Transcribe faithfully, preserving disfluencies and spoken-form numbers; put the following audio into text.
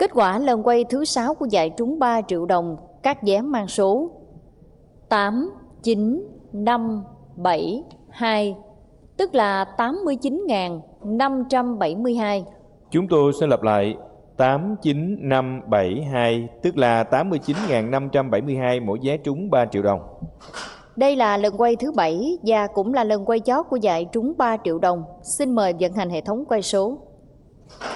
Kết quả lần quay thứ sáu của giải trúng ba triệu đồng, các vé mang số tám chín năm bảy hai, tức là tám mươi chín nghìn năm trăm bảy mươi hai. Chúng tôi sẽ lặp lại tám chín năm bảy hai, tức là tám mươi chín nghìn năm trăm bảy mươi hai, mỗi vé trúng ba triệu đồng. Đây là lần quay thứ bảy và cũng là lần quay chót của giải trúng ba triệu đồng. Xin mời vận hành hệ thống quay số.